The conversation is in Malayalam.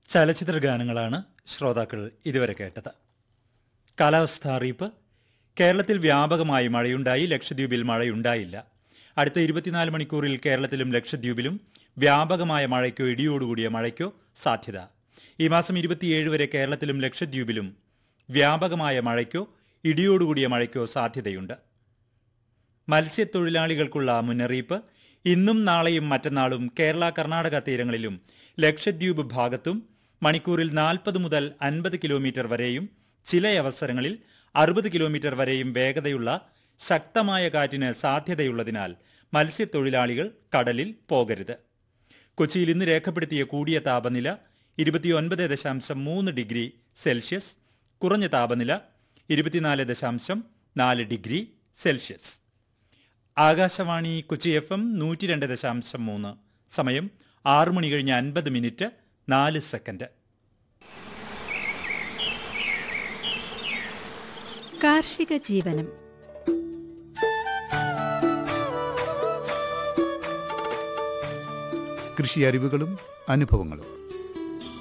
ചലച്ചിത്ര ഗാനങ്ങളാണ് ശ്രോതാക്കൾ ഇതുവരെ കേട്ടത്. കാലാവസ്ഥാ അറിയിപ്പ്. കേരളത്തിൽ വ്യാപകമായി മഴയുണ്ടായി. ലക്ഷദ്വീപിൽ മഴയുണ്ടായില്ല. അടുത്ത 24 മണിക്കൂറിൽ കേരളത്തിലും ലക്ഷദ്വീപിലും വ്യാപകമായ മഴയ്ക്കോ ഇടിയോടുകൂടിയ മഴയ്ക്കോ സാധ്യത. ഈ മാസം 27 വരെ കേരളത്തിലും ലക്ഷദ്വീപിലും വ്യാപകമായ മഴയ്ക്കോ ഇടിയോടുകൂടിയ മഴയ്ക്കോ സാധ്യതയുണ്ട്. മത്സ്യത്തൊഴിലാളികൾക്കുള്ള മുന്നറിയിപ്പ്. ഇന്നും നാളെയും മറ്റന്നാളും കേരള കർണാടക തീരങ്ങളിലും ലക്ഷദ്വീപ് ഭാഗത്തും മണിക്കൂറിൽ 40 മുതൽ 50 കിലോമീറ്റർ വരെയും ചിലയവസരങ്ങളിൽ 60 കിലോമീറ്റർ വരെയും വേഗതയുള്ള ശക്തമായ കാറ്റിന് സാധ്യതയുള്ളതിനാൽ മത്സ്യത്തൊഴിലാളികൾ കടലിൽ പോകരുത്. കൊച്ചിയിൽ ഇന്ന് രേഖപ്പെടുത്തിയ കൂടിയ താപനില 29.3 ഡിഗ്രി സെൽഷ്യസ്, കുറഞ്ഞ താപനില 24.4 degree Celsius. Akashvani Kochi FM 102.3. സമയം 6 മണി കഴിഞ്ഞ് 50 മിനിറ്റ് 4 സെക്കൻഡ്. കാർഷിക ജീവനം. കൃഷി അറിവുകളും അനുഭവങ്ങളും.